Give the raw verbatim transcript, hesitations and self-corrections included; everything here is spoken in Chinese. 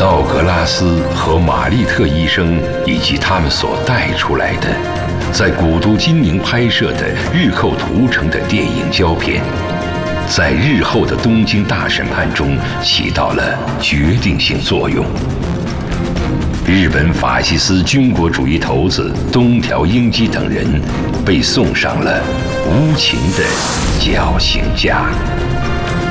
道格拉斯和玛丽特医生以及他们所带出来的，在古都金陵拍摄的日寇屠城的电影胶片，在日后的东京大审判中起到了决定性作用。日本法西斯军国主义头子东条英机等人被送上了无情的绞刑架。